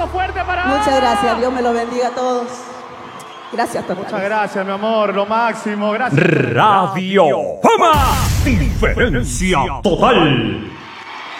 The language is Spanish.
aplauso fuerte para Muchas gracias, Dios me lo bendiga a todos. Gracias, Total. Muchas gracias, mi amor, lo máximo, gracias. Radio Fama, diferencia total.